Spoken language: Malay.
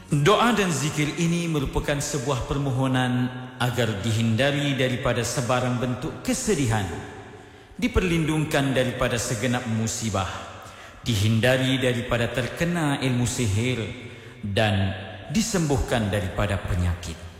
Doa dan zikir ini merupakan sebuah permohonan agar dihindari daripada sebarang bentuk kesedihan, diperlindungkan daripada segenap musibah, dihindari daripada terkena ilmu sihir, dan disembuhkan daripada penyakit.